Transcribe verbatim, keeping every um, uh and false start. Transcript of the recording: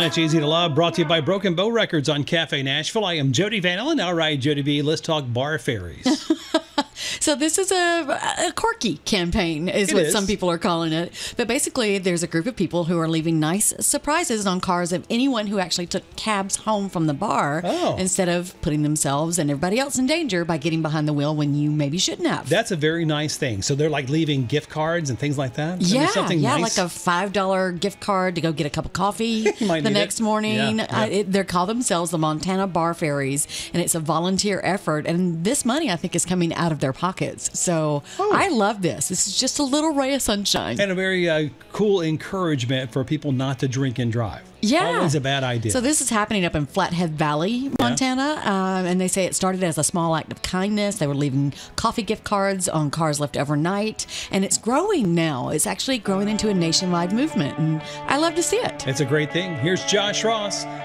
Much Easy to Love, brought to you by Broken Bow Records on Cafe Nashville. I am Jody Van Allen. All right, Jody B, let's talk bar ferries. So this is a, a quirky campaign, is It what is. some people are calling it. But basically, there's a group of people who are leaving nice surprises on cars of anyone who actually took cabs home from the bar Oh. instead of putting themselves and everybody else in danger by getting behind the wheel when you maybe shouldn't have. That's a very nice thing. So they're like leaving gift cards and things like that? I mean, Yeah, something yeah, nice. like a five dollar gift card to go get a cup of coffee Might the need next it. morning. Yeah, Uh, yeah. it, they're called themselves the Montana Bar Ferries, and it's a volunteer effort. And this money, I think, is coming out of their pockets. So Oh. I love this. This is just a little ray of sunshine. And a very uh, cool encouragement for people not to drink and drive. Yeah. Always a bad idea. So this is happening up in Flathead Valley, Montana. Um, and they say it started as a small act of kindness. They were leaving coffee gift cards on cars left overnight. And it's growing now. It's actually growing into a nationwide movement. And I love to see it. It's a great thing. Here's Josh Ross